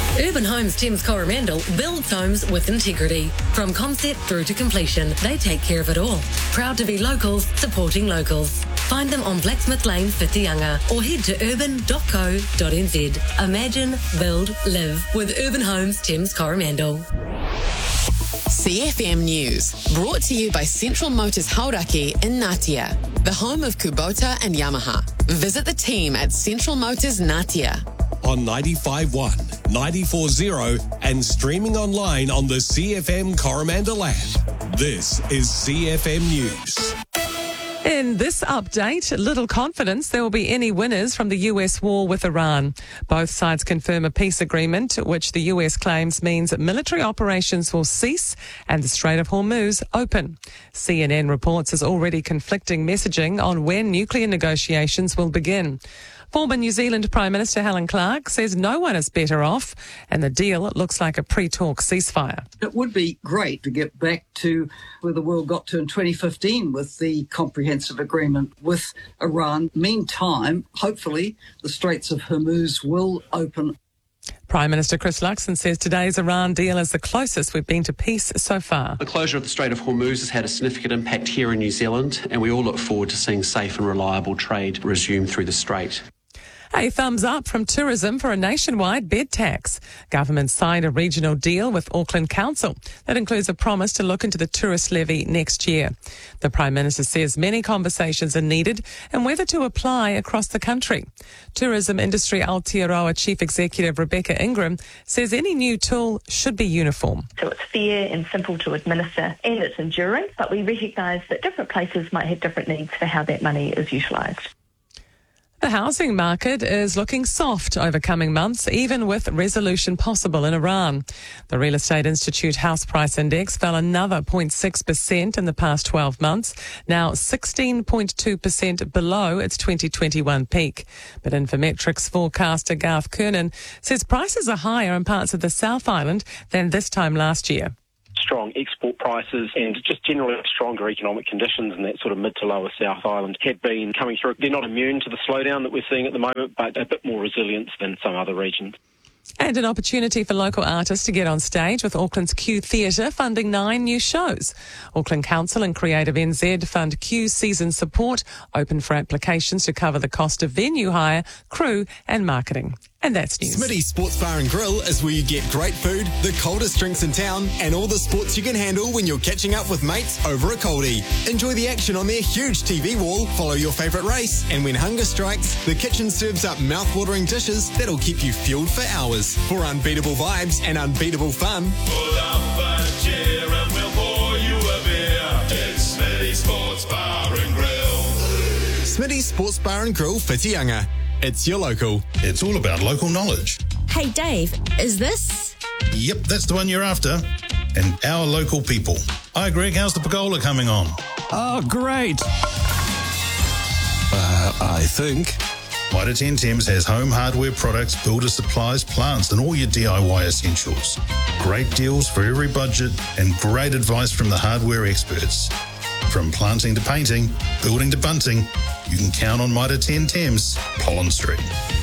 Urban Homes Thames Coromandel builds homes with integrity. From concept through to completion, they take care of it all. Proud to be locals, supporting locals. Find them on Blacksmith Lane, Whitianga, or head to urban.co.nz. Imagine, build, live with Urban Homes Thames Coromandel. CFM News, brought to you by Central Motors Hauraki in Ngatea, the home of Kubota and Yamaha. Visit the team at Central Motors Ngatea. On 95.1, 94.0 and streaming online on the CFM Coromandel app. This is CFM News. In this update, little confidence there will be any winners from the US war with Iran. Both sides confirm a peace agreement, which the US claims means military operations will cease and the Strait of Hormuz open. CNN reports there's already conflicting messaging on when nuclear negotiations will begin. Former New Zealand Prime Minister Helen Clark says no one is better off and the deal looks like a pre-talk ceasefire. It would be great to get back to where the world got to in 2015 with the comprehensive agreement with Iran. Meantime, hopefully, the Straits of Hormuz will open. Prime Minister Chris Luxon says today's Iran deal is the closest we've been to peace so far. The closure of the Strait of Hormuz has had a significant impact here in New Zealand, and we all look forward to seeing safe and reliable trade resume through the strait. A thumbs up from tourism for a nationwide bed tax. Government signed a regional deal with Auckland Council that includes a promise to look into the tourist levy next year. The Prime Minister says many conversations are needed and whether to apply across the country. Tourism Industry Aotearoa Chief Executive Rebecca Ingram says any new tool should be uniform. So it's fair and simple to administer and it's enduring, but we recognise that different places might have different needs for how that money is utilised. The housing market is looking soft over coming months, even with resolution possible in Iran. The Real Estate Institute House Price Index fell another 0.6% in the past 12 months, now 16.2% below its 2021 peak. But Infometrics forecaster Garth Kernan says prices are higher in parts of the South Island than this time last year. Strong export prices and just generally stronger economic conditions in that sort of mid to lower South Island have been coming through. They're not immune to the slowdown that we're seeing at the moment, but a bit more resilience than some other regions. And an opportunity for local artists to get on stage with Auckland's Q Theatre funding 9 new shows. Auckland Council and Creative NZ fund Q season support, open for applications to cover the cost of venue hire, crew and marketing. And that's news. Smitty's Sports Bar and Grill is where you get great food, the coldest drinks in town, and all the sports you can handle when you're catching up with mates over a coldie. Enjoy the action on their huge TV wall, follow your favourite race, and when hunger strikes, the kitchen serves up mouth-watering dishes that'll keep you fueled for hours. For unbeatable vibes and unbeatable fun, pull up a chair and we'll pour you a beer. It's Smitty's Sports Bar and Grill. Smitty's Sports Bar and Grill, Whitianga. It's your local. It's all about local knowledge. Hey Dave, is this? Yep, that's the one you're after. And our local people. Hi Greg, how's the pergola coming on? Oh, great. I think. Mitre 10 Thames has home hardware products, builder supplies, plants, and all your DIY essentials. Great deals for every budget and great advice from the hardware experts. From planting to painting, building to bunting, you can count on Mitre 10 Thames, Pollen Street.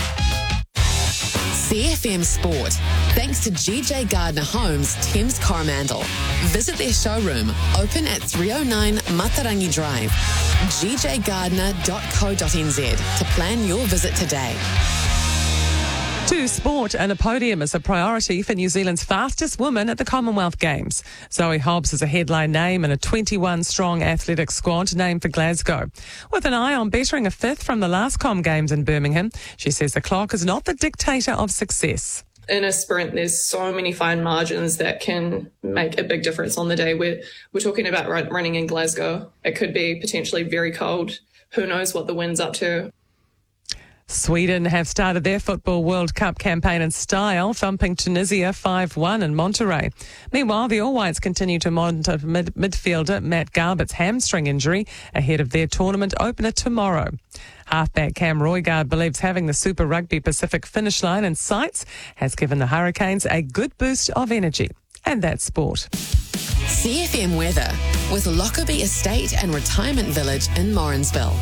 CFM Sport. Thanks to GJ Gardner Homes, Thames Coromandel. Visit their showroom, open at 309 Matarangi Drive. gjgardner.co.nz to plan your visit today. To sport and a podium is a priority for New Zealand's fastest woman at the Commonwealth Games. Zoe Hobbs is a headline name in a 21-strong athletic squad named for Glasgow. With an eye on bettering a fifth from the last Com Games in Birmingham, she says the clock is not the dictator of success. In a sprint, there's so many fine margins that can make a big difference on the day. We're talking about running in Glasgow. It could be potentially very cold. Who knows what the wind's up to? Sweden have started their Football World Cup campaign in style, thumping Tunisia 5-1 in Monterrey. Meanwhile, the All Whites continue to monitor midfielder Matt Garbutt's hamstring injury ahead of their tournament opener tomorrow. Halfback Cam Roygaard believes having the Super Rugby Pacific finish line in sights has given the Hurricanes a good boost of energy. And that's sport. CFM weather with Lockerbie Estate and Retirement Village in Morrinsville.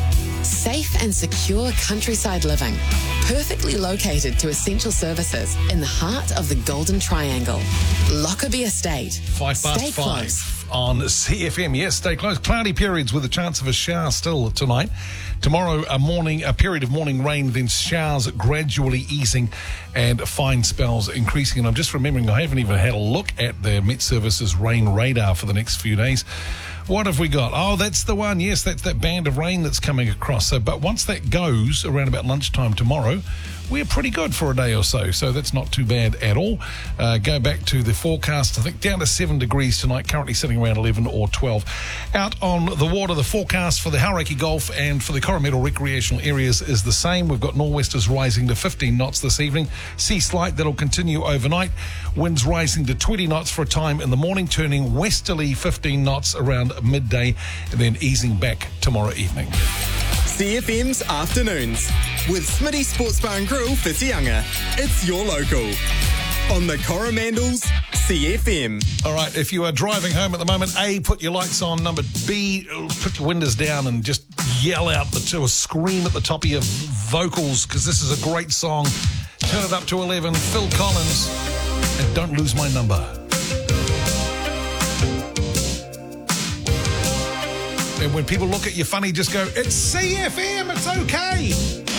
Safe and secure countryside living. Perfectly located to essential services in the heart of the Golden Triangle. Lockerbie Estate. 5:05 Stay close. on CFM. Yes, stay close. Cloudy periods with a chance of a shower still tonight. Tomorrow, a period of morning rain, then showers gradually easing and fine spells increasing. And I'm just remembering, I haven't even had a look at the Met Service's rain radar for the next few days. What have we got? Oh, that's the one. Yes, that's that band of rain that's coming across. So, but once that goes around about lunchtime tomorrow, we're pretty good for a day or so. So that's not too bad at all. Go back to the forecast. I think down to 7 degrees tonight, currently sitting around 11 or 12. Out on the water, the forecast for the Hauraki Gulf and for the Coromandel recreational areas is the same. We've got nor'westers rising to 15 knots this evening. Sea slight, that'll continue overnight. Winds rising to 20 knots for a time in the morning, turning westerly 15 knots around midday, and then easing back tomorrow evening. CFM's Afternoons with Smitty Sports Bar and Grill, Whitianga. It's your local on the Coromandel's CFM. All right, if you are driving home at the moment, A, put your lights on. Number B, put your windows down and just yell out or scream at the top of your vocals, because this is a great song. Turn it up to 11, Phil Collins, and don't lose my number. And when people look at you funny, just go, it's CFM, it's okay.